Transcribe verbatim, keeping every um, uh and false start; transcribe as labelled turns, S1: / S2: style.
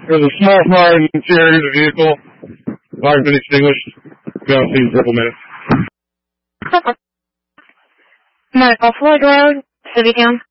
S1: There's a small fire in the interior of the vehicle. Fire's been extinguished. Be on scene in a couple minutes.
S2: Medical Floyd Road, Citytown.